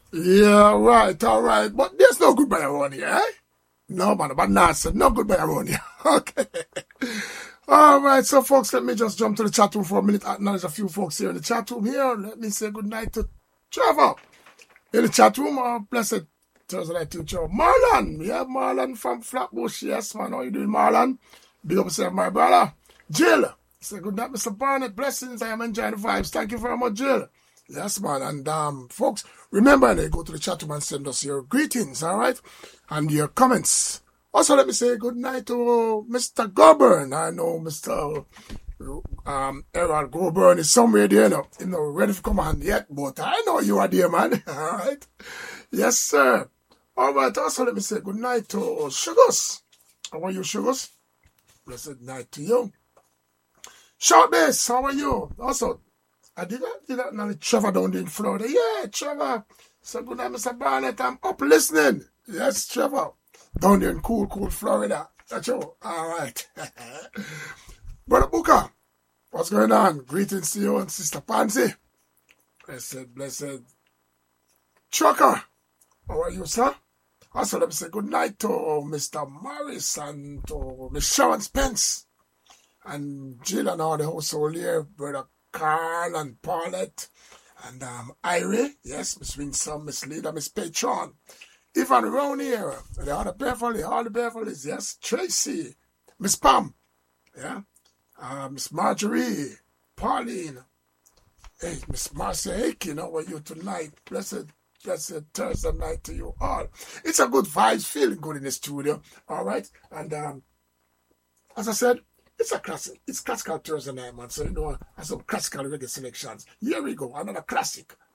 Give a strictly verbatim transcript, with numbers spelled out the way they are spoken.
Yeah, right, all right. But there's no goodbye around here, eh? No, man, but nonsense. No goodbye around here. Okay. All right, so folks, let me just jump to the chat room for a minute. Acknowledge a few folks here in the chat room here. Let me say good night to Trevor in the chat room. Oh, blessed Thursday night to Trevor. Marlon, yeah, Marlon from Flatbush. Yes, man, how you doing, Marlon? Big up yourself, my brother. Jill, say good night, Mister Barnett. Blessings, I am enjoying the vibes. Thank you very much, Jill. Yes, man, and um, folks, remember, they go to the chat room and send us your greetings, all right, and your comments. Also, let me say good night to Mister Goburn. I know Mister Um, Errol Goburn is somewhere there, you know, you know, ready for command yet, but I know you are there, man. All right. Yes, sir. All right. Also, let me say good night to Sugars. How are you, Sugars? Blessed night to you. Short Bass, how are you? Also, I did not, did not know Trevor down there in Florida. Yeah, Trevor. So good night, Mister Barnett. I'm up listening. Yes, Trevor. Down there in cool, cool Florida. That's you. All right. Brother Booker, what's going on? Greetings to you and Sister Pansy. Blessed, blessed. Trucker, how are you, sir? Also, let me say good night to Mister Morris and to Miss Sharon Spence and Jill and all the household here, Brother Carl and Paulette and um, Irie. Yes, Miss Winsome, Miss Leader, Miss Patron. Even around here, the other Beverly, all the Beverlys, yes, Tracy, Miss Pam, yeah, uh, Miss Marjorie, Pauline, hey, Miss Marcia Aiken, how are you tonight? Blessed, blessed Thursday night to you all. It's a good vibes, feeling good in the studio, all right? And um, as I said, it's a classic, it's classical Thursday night, man, so you know, I have some classical reggae selections. Here we go, another classic.